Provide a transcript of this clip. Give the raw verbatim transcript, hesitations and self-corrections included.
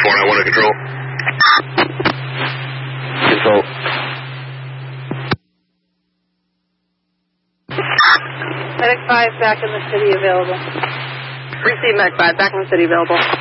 four nine one to control. Control. Medic five back in the city available. Receive Medic five back in the city available.